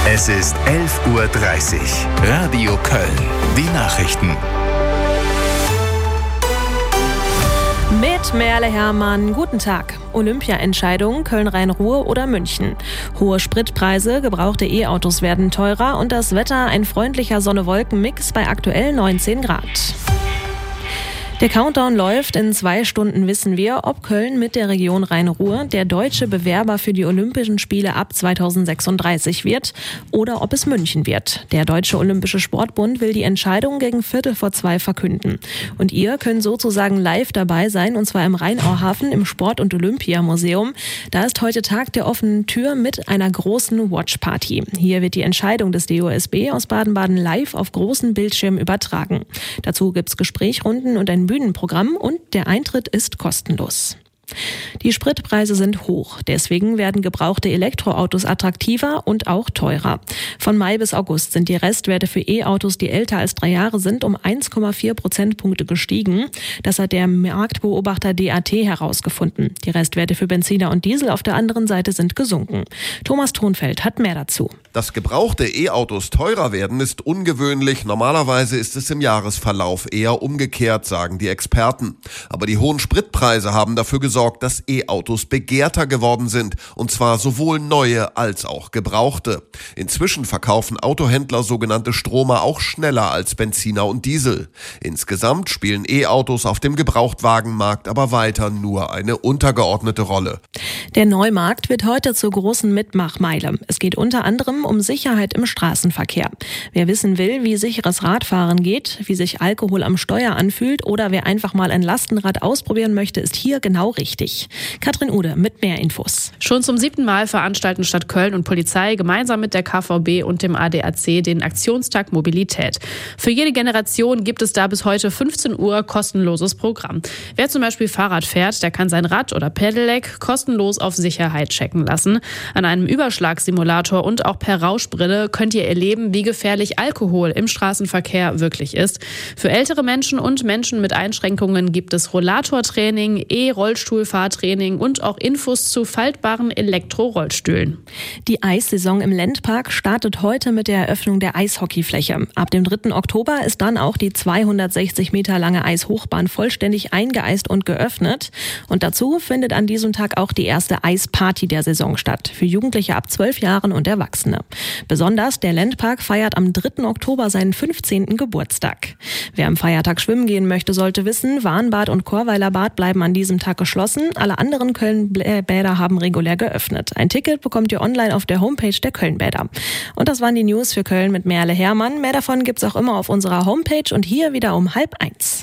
Es ist 11:30 Uhr. Radio Köln. Die Nachrichten. Mit Merle Herrmann, guten Tag. Olympia-Entscheidung Köln-Rhein-Ruhr oder München. Hohe Spritpreise, gebrauchte E-Autos werden teurer und das Wetter ein freundlicher Sonne-Wolken-Mix bei aktuell 19 Grad. Der Countdown läuft. In 2 Stunden wissen wir, ob Köln mit der Region Rhein-Ruhr der deutsche Bewerber für die Olympischen Spiele ab 2036 wird oder ob es München wird. Der Deutsche Olympische Sportbund will die Entscheidung gegen 1:15 verkünden. Und ihr könnt sozusagen live dabei sein, und zwar im Rheinauhafen im Sport- und Olympiamuseum. Da ist heute Tag der offenen Tür mit einer großen Watchparty. Hier wird die Entscheidung des DOSB aus Baden-Baden live auf großen Bildschirmen übertragen. Dazu gibt's Gesprächrunden und ein Bühnenprogramm und der Eintritt ist kostenlos. Die Spritpreise sind hoch, deswegen werden gebrauchte Elektroautos attraktiver und auch teurer. Von Mai bis August sind die Restwerte für E-Autos, die älter als 3 Jahre sind, um 1,4 Prozentpunkte gestiegen. Das hat der Marktbeobachter DAT herausgefunden. Die Restwerte für Benziner und Diesel auf der anderen Seite sind gesunken. Thomas Thonfeld hat mehr dazu. Dass gebrauchte E-Autos teurer werden, ist ungewöhnlich. Normalerweise ist es im Jahresverlauf eher umgekehrt, sagen die Experten. Aber die hohen Spritpreise haben dafür gesorgt, dass E-Autos begehrter geworden sind, und zwar sowohl neue als auch gebrauchte. Inzwischen verkaufen Autohändler sogenannte Stromer auch schneller als Benziner und Diesel. Insgesamt spielen E-Autos auf dem Gebrauchtwagenmarkt aber weiter nur eine untergeordnete Rolle. Der Neumarkt wird heute zur großen Mitmachmeile. Es geht unter anderem um Sicherheit im Straßenverkehr. Wer wissen will, wie sicheres Radfahren geht, wie sich Alkohol am Steuer anfühlt oder wer einfach mal ein Lastenrad ausprobieren möchte, ist hier genau richtig. Katrin Ude mit mehr Infos. Schon zum 7. Mal veranstalten Stadt Köln und Polizei gemeinsam mit der KVB und dem ADAC den Aktionstag Mobilität. Für jede Generation gibt es da bis heute 15 Uhr kostenloses Programm. Wer zum Beispiel Fahrrad fährt, der kann sein Rad oder Pedelec kostenlos auf Sicherheit checken lassen. An einem Überschlagssimulator und auch per Rauschbrille könnt ihr erleben, wie gefährlich Alkohol im Straßenverkehr wirklich ist. Für ältere Menschen und Menschen mit Einschränkungen gibt es Rollatortraining, Rollstuhlfahrtraining und auch Infos zu faltbaren Elektrorollstühlen. Die Eissaison im Ländpark startet heute mit der Eröffnung der Eishockeyfläche. Ab dem 3. Oktober ist dann auch die 260 Meter lange Eishochbahn vollständig eingeeist und geöffnet. Und dazu findet an diesem Tag auch die erste Eisparty der Saison statt, für Jugendliche ab 12 Jahren und Erwachsene. Besonders der Ländpark feiert am 3. Oktober seinen 15. Geburtstag. Wer am Feiertag schwimmen gehen möchte, sollte wissen, Warnbad und Chorweilerbad bleiben an diesem Tag geschlossen. Alle anderen Köln-Bäder haben regulär geöffnet. Ein Ticket bekommt ihr online auf der Homepage der Köln-Bäder. Und das waren die News für Köln mit Merle Herrmann. Mehr davon gibt's auch immer auf unserer Homepage und hier wieder um 12:30.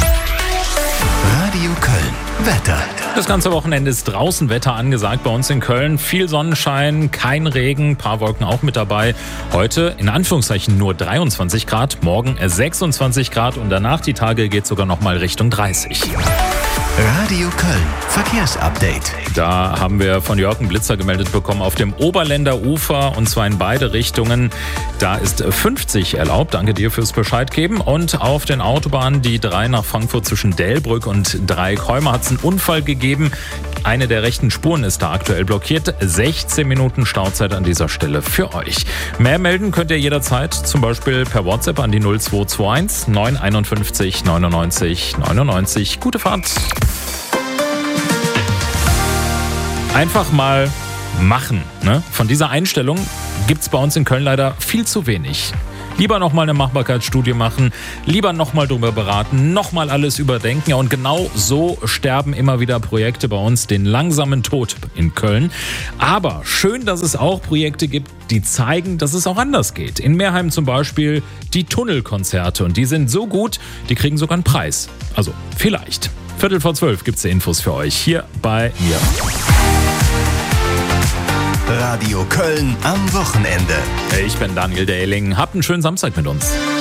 Radio Köln. Wetter. Das ganze Wochenende ist draußen Wetter angesagt bei uns in Köln. Viel Sonnenschein, kein Regen, paar Wolken auch mit dabei. Heute in Anführungszeichen nur 23 Grad, morgen 26 Grad und danach die Tage geht sogar noch mal Richtung 30. Radio Köln. Verkehrsupdate. Da haben wir von Jörg einen Blitzer gemeldet bekommen auf dem Oberländer Ufer und zwar in beide Richtungen. Da ist 50 erlaubt. Danke dir fürs Bescheid geben. Und auf den Autobahnen die 3 nach Frankfurt zwischen Delbrück und Dreieckholme hat es einen Unfall gegeben. Eine der rechten Spuren ist da aktuell blockiert. 16 Minuten Stauzeit an dieser Stelle für euch. Mehr melden könnt ihr jederzeit, zum Beispiel per WhatsApp an die 0221 951 99 99. Gute Fahrt. Einfach mal machen. Ne? Von dieser Einstellung gibt es bei uns in Köln leider viel zu wenig. Lieber nochmal eine Machbarkeitsstudie machen, lieber nochmal drüber beraten, nochmal alles überdenken. Ja, und genau so sterben immer wieder Projekte bei uns den langsamen Tod in Köln. Aber schön, dass es auch Projekte gibt, die zeigen, dass es auch anders geht. In Meerheim zum Beispiel die Tunnelkonzerte. Und die sind so gut, die kriegen sogar einen Preis. Also vielleicht. 11:45 gibt's die Infos für euch hier bei mir. Radio Köln am Wochenende. Ich bin Daniel Dehling. Habt einen schönen Samstag mit uns.